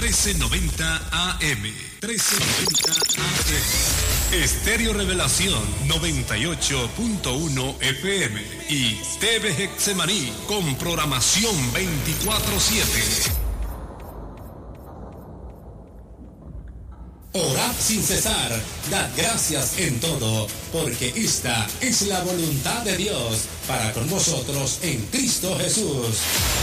1390 AM. 1390 AM. Estéreo Revelación 98.1 FM. Y TV Getsemaní con programación 24/7. Orad sin cesar, dad gracias en todo, porque esta es la voluntad de Dios para con vosotros en Cristo Jesús.